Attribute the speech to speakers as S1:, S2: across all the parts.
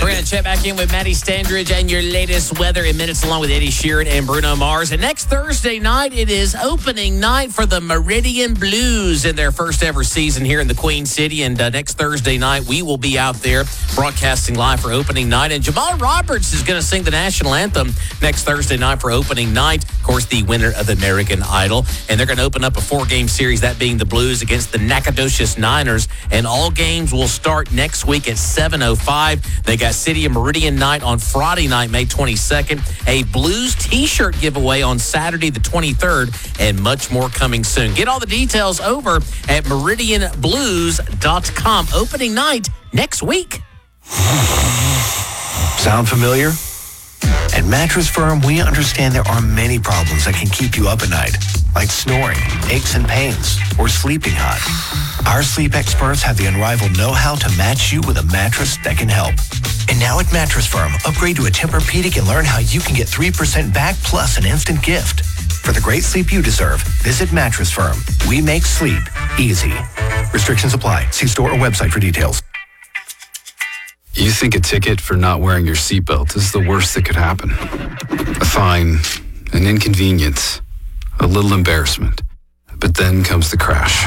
S1: We're going to check back in with Maddie Standridge and your latest weather in minutes, along with Eddie Sheeran and Bruno Mars. And next Thursday night, it is opening night for the Meridian Blues in their first ever season here in the Queen City. And next Thursday night, we will be out there broadcasting live for opening night. And Jamal Roberts is going to sing the national anthem next Thursday night for opening night. Of course, the winner of the American Idol. And they're going to open up a 4-game series, that being the Blues against the Nacogdoches Niners. And all games will start next week at 7:05. They got City of Meridian night on Friday night, May 22nd. A Blues t-shirt giveaway on Saturday the 23rd. And much more coming soon. Get all the details over at meridianblues.com. Opening night next week.
S2: Sound familiar? At Mattress Firm, we understand there are many problems that can keep you up at night, like snoring, aches and pains, or sleeping hot. Our sleep experts have the unrivaled know-how to match you with a mattress that can help. And now at Mattress Firm, upgrade to a Tempur-Pedic and learn how you can get 3% back plus an instant gift. For the great sleep you deserve, visit Mattress Firm. We make sleep easy. Restrictions apply. See store or website for details.
S3: You think a ticket for not wearing your seatbelt is the worst that could happen. A fine, an inconvenience, a little embarrassment. But then comes the crash.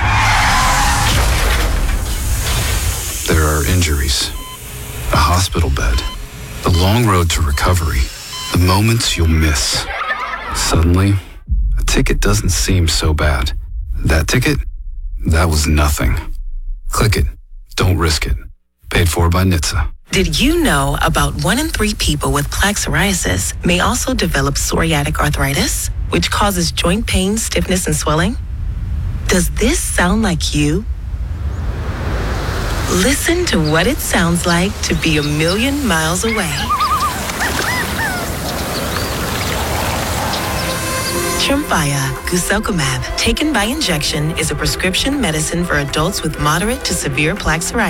S3: There are injuries, a hospital bed, the long road to recovery, the moments you'll miss. Suddenly, a ticket doesn't seem so bad. That ticket? That was nothing. Click it. Don't risk it. Paid for by NHTSA.
S4: Did you know about 1 in 3 people with plaque psoriasis may also develop psoriatic arthritis, which causes joint pain, stiffness, and swelling? Does this sound like you? Listen to what it sounds like to be a million miles away. Tremfya guselkumab, taken by injection, is a prescription medicine for adults with moderate to severe plaque psoriasis.